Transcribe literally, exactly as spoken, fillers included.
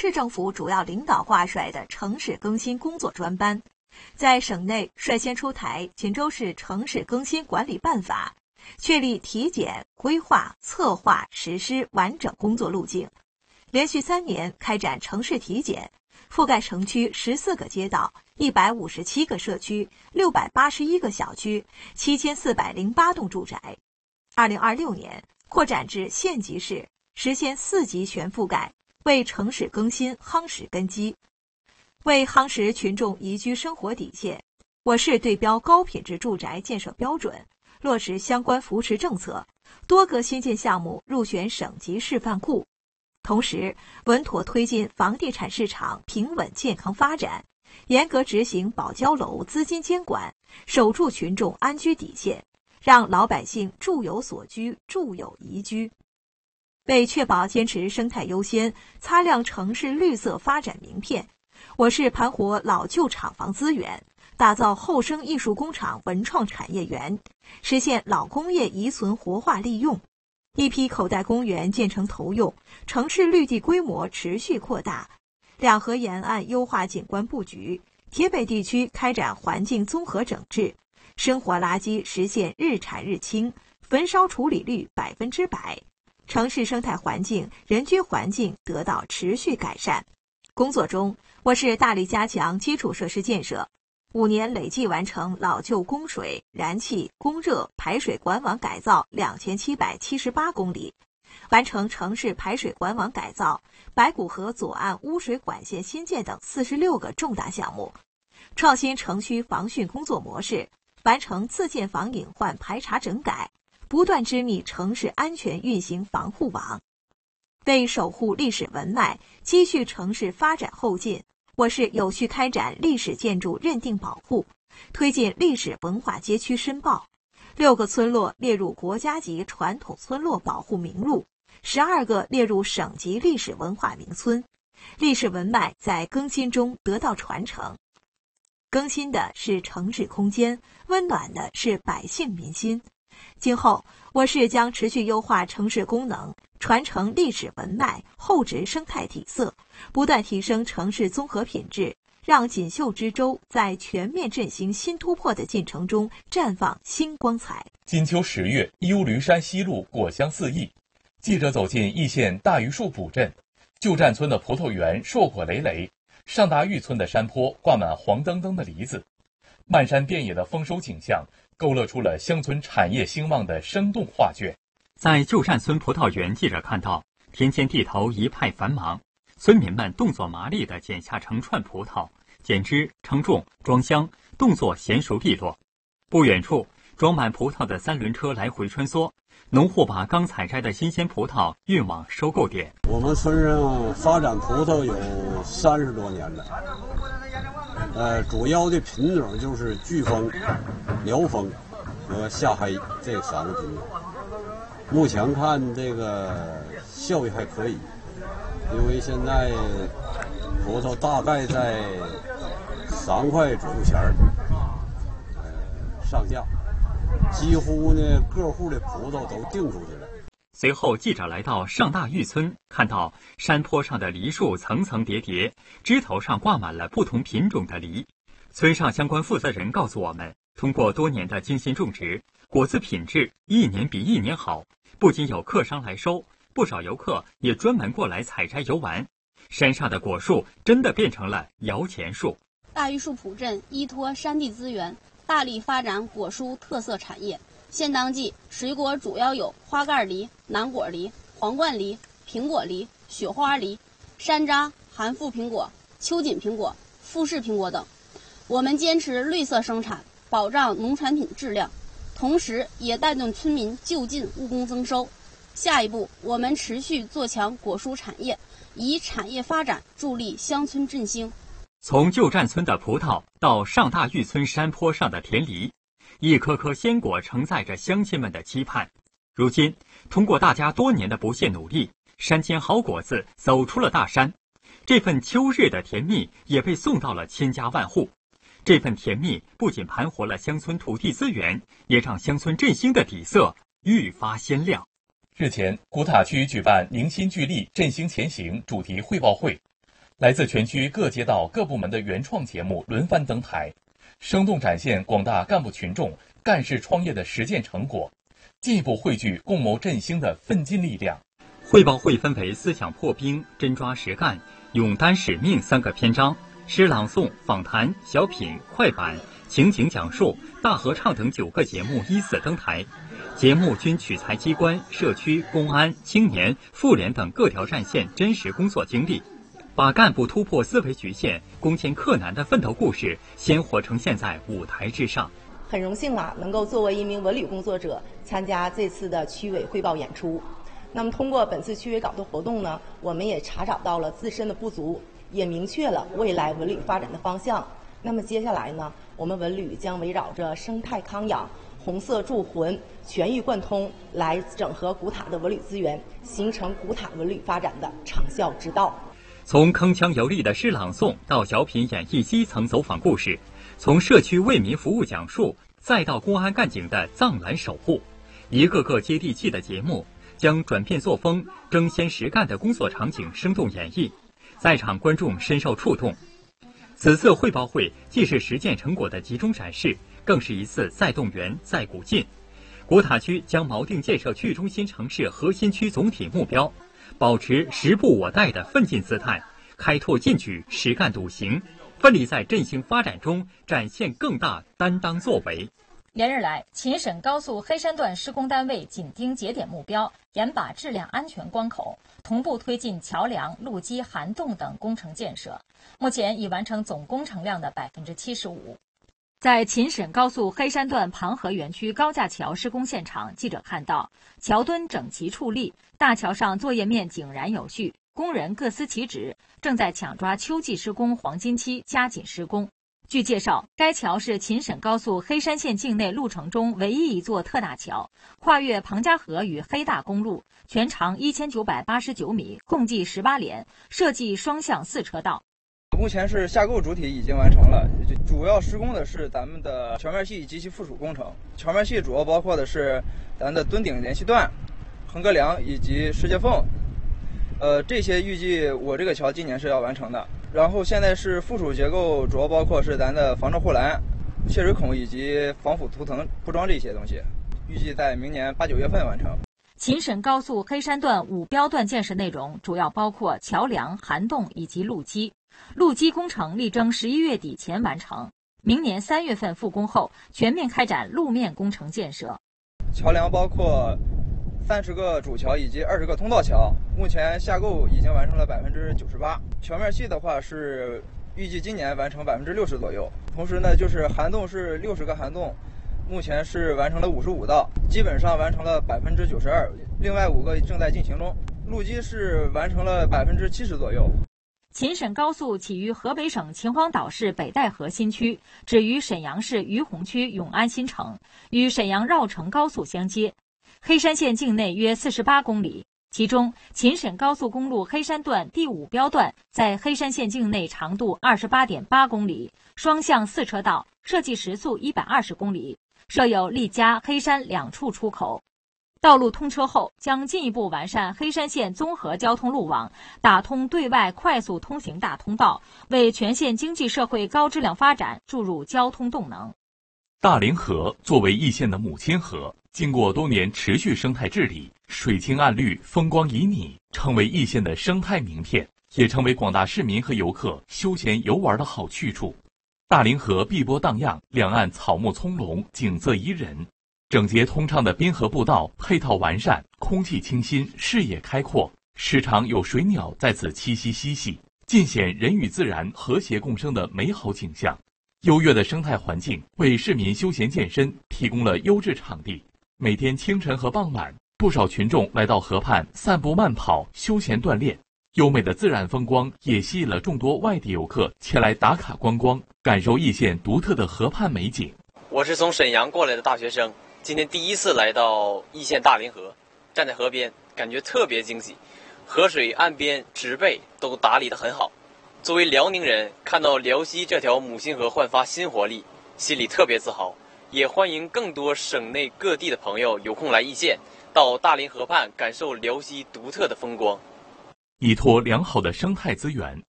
市政府主要领导挂帅的城市更新工作专班，在省内率先出台《锦州市城市更新管理办法》，确立体检、规划、策划、实施完整工作路径。连续三年开展城市体检，覆盖城区十四个街道、一百五十七个社区、六百八十一个小区、七千四百零八栋住宅。二零二六年扩展至县级市，实现四级全覆盖，为城市更新夯实根基。为夯实群众宜居生活底线，我市对标高品质住宅建设标准，落实相关扶持政策，多个新建项目入选省级示范库。同时，稳妥推进房地产市场平稳健康发展，严格执行保交楼资金监管，守住群众安居底线，让老百姓住有所居，住有宜居。为确保坚持生态优先，擦亮城市绿色发展名片，我市盘活老旧厂房资源，打造后生艺术工厂文创产业园，实现老工业遗存活化利用。一批口袋公园建成投用，城市绿地规模持续扩大。两河沿岸优化景观布局，铁北地区开展环境综合整治，生活垃圾实现日产日清，焚烧处理率百分之百。城市生态环境、人居环境得到持续改善。工作中，我市大力加强基础设施建设，五年累计完成老旧供水、燃气、供热、排水管网改造两千七百七十八公里，完成城市排水管网改造、白骨河左岸污水管线新建等四十六个重大项目，创新城区防汛工作模式，完成自建房隐患排查整改，不断织密城市安全运行防护网。为守护历史文脉，积蓄城市发展后劲，我市有序开展历史建筑认定保护，推进历史文化街区申报。六个村落列入国家级传统村落保护名录，十二个列入省级历史文化名村。历史文脉在更新中得到传承。更新的是城市空间，温暖的是百姓民心。今后，我市将持续优化城市功能，传承历史文脉，厚植生态体色，不断提升城市综合品质，让锦绣之州在全面振兴新突破的进程中绽放新光彩。 金秋十月，幽驴山西路果香四溢，记者走进易县大榆树堡镇，旧站村的葡萄园硕果累累，上大峪村的山坡挂满黄澄澄的梨子，漫山遍野的丰收景象勾勒出了乡村产业兴旺的生动画卷。 在旧站村葡萄园，记者看到田间地头一派繁忙，村民们动作麻利地剪下成串葡萄，剪枝、称重、装箱，动作娴熟利落。不远处，装满葡萄的三轮车来回穿梭，农户把刚采摘的新鲜葡萄运往收购点。 我们村上发展葡萄有三十多年了，呃，主要的品种就是巨峰、苗峰和夏黑这三个品种。目前看这个效益还可以，因为现在葡萄大概在三块左右钱儿，呃，上架，几乎呢各户的葡萄都订出去了。 随后，记者来到上大峪村，看到山坡上的梨树层层叠叠，枝头上挂满了不同品种的梨。村上相关负责人告诉我们，通过多年的精心种植，果子品质一年比一年好，不仅有客商来收，不少游客也专门过来采摘游玩。山上的果树真的变成了摇钱树。 大榆树堡镇依托山地资源，大力发展果蔬特色产业。现当季水果主要有花盖梨、南果梨、皇冠梨、苹果梨、雪花梨、山楂、含富苹果、秋瑾苹果、富士苹果等。我们坚持绿色生产，保障农产品质量，同时也带动村民就近务工增收。下一步，我们持续做强果蔬产业，以产业发展助力乡村振兴。 从旧站村的葡萄到上大峪村山坡上的田梨，一颗颗鲜果承载着乡亲们的期盼。如今，通过大家多年的不懈努力，山间好果子走出了大山，这份秋日的甜蜜也被送到了千家万户。这份甜蜜不仅盘活了乡村土地资源，也让乡村振兴的底色愈发鲜亮。 日前，古塔区举办“凝心聚力，振兴前行”主题汇报会， 来自全区各街道各部门的原创节目轮番登台，生动展现广大干部群众干事创业的实践成果，进一步汇聚共谋振兴的奋进力量。 汇报会分为思想破冰、真抓实干、勇担使命三个篇章，诗朗诵、访谈、小品、快板、情景讲述、大合唱等九个节目依次登台。节目均取材机关、社区、公安、青年、妇联等各条战线真实工作经历，把干部突破思维局限、攻坚克难的奋斗故事鲜活呈现在舞台之上。 很荣幸啊，能够作为一名文旅工作者参加这次的区委汇报演出。那么通过本次区委搞的活动呢，我们也查找到了自身的不足，也明确了未来文旅发展的方向。那么接下来呢，我们文旅将围绕着生态康养、红色铸魂、全域贯通来整合古塔的文旅资源，形成古塔文旅发展的长效之道。 从铿锵有力的诗朗诵到小品演绎基层走访故事，从社区为民服务讲述，再到公安干警的藏蓝守护，一个个接地气的节目将转变作风、争先实干的工作场景生动演绎，在场观众深受触动。此次汇报会既是实践成果的集中展示，更是一次再动员、再鼓劲。古塔区将锚定建设区中心城市核心区总体目标，保持时不我待的奋进姿态，开拓进取、实干笃行，奋力在振兴发展中展现更大担当作为。 连日来，秦沈高速黑山段施工单位紧盯节点目标，严把质量安全关口，同步推进桥梁、路基、涵洞等工程建设，目前已完成总工程量的百分之七十五。在秦沈高速黑山段庞河园区高架桥施工现场，记者看到桥墩整齐矗立，大桥上作业面井然有序，工人各司其职，正在抢抓秋季施工黄金期，加紧施工。据介绍，该桥是秦沈高速黑山县境内路程中唯一一座特大桥，跨越庞家河与黑大公路，全长一千九百八十九米，共计十八连，设计双向四车道。 目前是下构主体已经完成了，主要施工的是咱们的桥面系及其附属工程。桥面系主要包括的是咱的墩顶联系段、横隔梁以及石阶缝，呃，这些预计我这个桥今年是要完成的。然后现在是附属结构，主要包括是咱的防震护栏、泄水孔以及防腐涂层铺装这些东西，预计在明年八九月份完成。 秦沈高速黑山段五标段建设内容主要包括桥梁、涵洞以及路基。路基工程力争十一月底前完成，明年三月份复工后全面开展路面工程建设。 桥梁包括三十个主桥以及二十个通道桥，目前下构已经完成了百分之九十八。桥面系的话是预计今年完成百分之六十左右。同时呢，就是涵洞是六十个涵洞，目前是完成了五十五道，基本上完成了百分之九十二，另外五个正在进行中。路基是完成了百分之七十左右。 秦沈高速起于河北省秦皇岛市北戴河新区，止于沈阳市于洪区永安新城，与沈阳绕城高速相接。黑山县境内约四十八公里，其中秦沈高速公路黑山段第五标段在黑山县境内长度二十八点八公里，双向四车道，设计时速一百二十公里，设有丽家、黑山两处出口。道路通车后，将进一步完善黑山县综合交通路网，打通对外快速通行大通道，为全县经济社会高质量发展注入交通动能。 大凌河作为易县的母亲河，经过多年持续生态治理，水清岸绿，风光旖旎，成为易县的生态名片，也成为广大市民和游客休闲游玩的好去处。大凌河碧波荡漾，两岸草木葱茏，景色宜人。整洁通畅的滨河步道配套完善，空气清新，视野开阔，时常有水鸟在此栖息嬉戏，尽显人与自然和谐共生的美好景象。优越的生态环境为市民休闲健身提供了优质场地。每天清晨和傍晚，不少群众来到河畔散步慢跑，休闲锻炼。优美的自然风光也吸引了众多外地游客前来打卡观光，感受易县独特的河畔美景。 我是从沈阳过来的大学生，今天第一次来到易县大凌河，站在河边感觉特别惊喜，河水岸边植被都打理得很好。作为辽宁人，看到辽西这条母亲河焕发新活力，心里特别自豪，也欢迎更多省内各地的朋友有空来易县，到大凌河畔感受辽西独特的风光。 依托良好的生态资源，